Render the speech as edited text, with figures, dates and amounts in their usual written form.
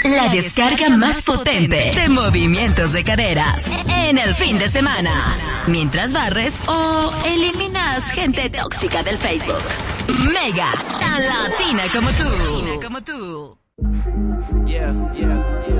La descarga más potente de movimientos de caderas en el fin de semana. Mientras barres o eliminas gente tóxica del Facebook. Mega, tan latina como tú. Yeah, yeah, yeah.